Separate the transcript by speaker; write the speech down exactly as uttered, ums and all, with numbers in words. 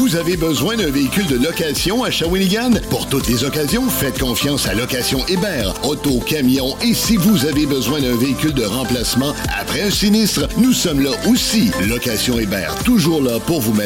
Speaker 1: Vous avez besoin d'un véhicule de location à Shawinigan? Pour toutes les occasions, faites confiance à Location Hébert. Auto, camion et si vous avez besoin d'un véhicule de remplacement après un sinistre, nous sommes là aussi. Location Hébert, toujours là pour vous mettre